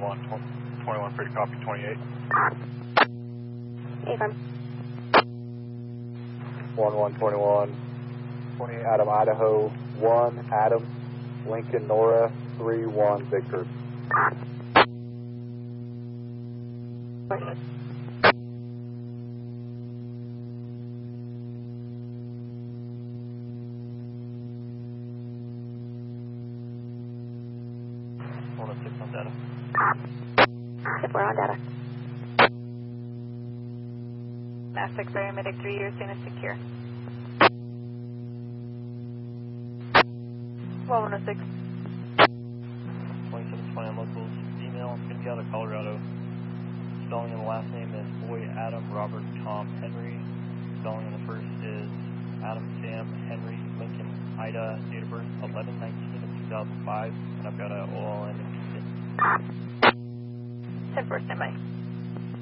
21 free to copy 28. Affirm. 1121, 28 Adam, Idaho, 1 Adam, Lincoln, Nora, 31 Victor. On data. If we're on data. Mass 6 Medic 3, you're seen as secure. 1106. 2720 on locals, female, going to be out of Colorado. Spelling in the last name is Boy Adam Robert Tom Henry. Spelling in the first is Adam Sam Henry Lincoln Ida. Date of birth 11/19/2005. And I've got a OLN in Houston. 10-4, standby.